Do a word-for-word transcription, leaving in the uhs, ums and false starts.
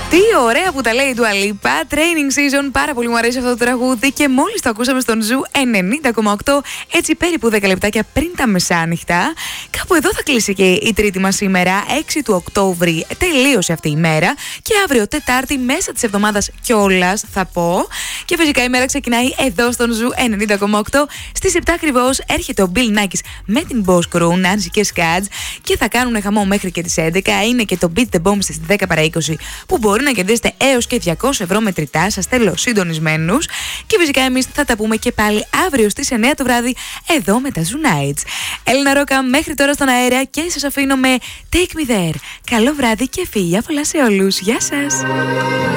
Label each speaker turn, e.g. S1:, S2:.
S1: Τι ωραία που τα λέει η Dua Lipa. Training season, πάρα πολύ μου αρέσει αυτό το τραγούδι και μόλις το ακούσαμε στον Ζου ενενήντα κόμμα οκτώ, έτσι περίπου δέκα λεπτάκια πριν τα μεσάνυχτα. Κάπου εδώ θα κλείσει και η τρίτη μας σήμερα, έξι του Οκτώβρη. Τελείωσε αυτή η μέρα και αύριο Τετάρτη, μέσα της εβδομάδας κιόλας θα πω. Και φυσικά η μέρα ξεκινάει εδώ στον Ζου ενενήντα κόμμα οκτώ. Στις επτά ακριβώς έρχεται ο Bill Nackis με την Boss Crew, Nancy και Scudz, και θα κάνουν χαμό μέχρι και τις έντεκα. Είναι και το Beat the Bomb στις δέκα παρά είκοσι που μπορεί να κερδίσετε έως και διακόσια ευρώ μετρητά. Σας θέλω συντονισμένους. Και φυσικά εμείς θα τα πούμε και πάλι αύριο στις εννιά το βράδυ εδώ με τα Zoo Nights. Έλληνα Ρόκα μέχρι τώρα στον αέρα και σας αφήνω με Take Me There. Καλό βράδυ και φιλιά πολλά σε όλους. Γεια σας.